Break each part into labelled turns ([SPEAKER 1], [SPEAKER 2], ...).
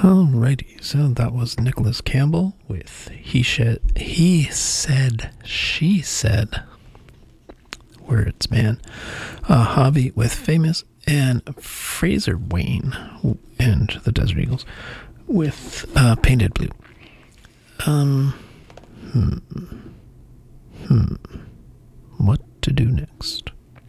[SPEAKER 1] Alrighty, so that was Nicholas Campbell with He Said, She Said. Words, man. Hobby with Famous, and Fraser Wayne and the Desert Eagles with Painted Blue. What to do next?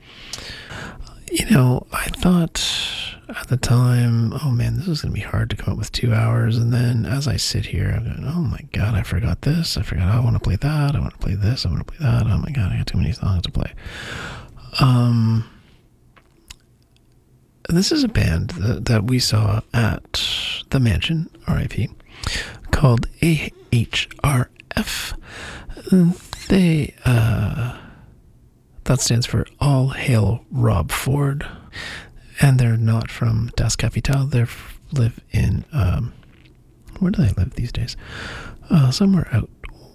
[SPEAKER 1] I thought at the time, oh man, this is going to be hard to come up with 2 hours. And then as I sit here, I'm going, oh my God, I forgot this. I forgot I want to play that. I want to play this. I want to play that. Oh my God, I got too many songs to play. This is a band that we saw at the Mansion, RIP, called AHRF. They, that stands for All Hail Rob Ford. And they're not from Das Kapital. They live in, where do they live these days? Somewhere out,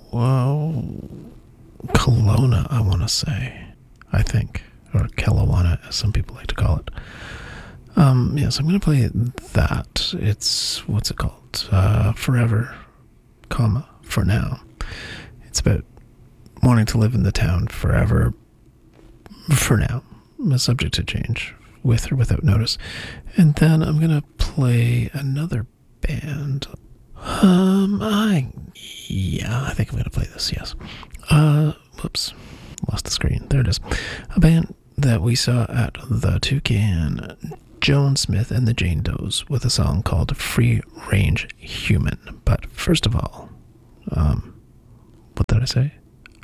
[SPEAKER 1] Kelowna, I want to say, I think. Or Kelowna, as some people like to call it. So I'm going to play that. It's, what's it called? Forever, for now. It's about wanting to live in the town forever, for now. Subject to change, with or without notice. And then I'm going to play another band. I think I'm going to play this, yes. Whoops. Lost the screen. There it is. A band that we saw at the Toucan, Joan Smith and the Jane Does, with a song called Free Range Human. But first of all, what did I say?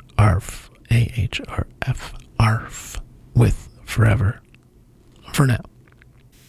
[SPEAKER 1] ARF, AHRF, ARF, with Forever, for now.